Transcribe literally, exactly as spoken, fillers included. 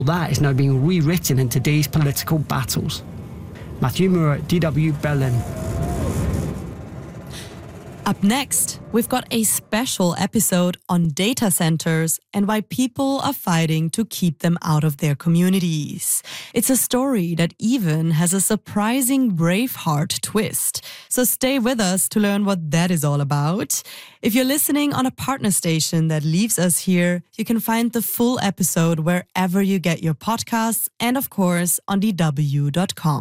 that is now being rewritten in today's political battles. Matthew Moore, D W Berlin. Up next, we've got a special episode on data centers and why people are fighting to keep them out of their communities. It's a story that even has a surprising Braveheart twist. So stay with us to learn what that is all about. If you're listening on a partner station that leaves us here, you can find the full episode wherever you get your podcasts and, of course, on D W dot com.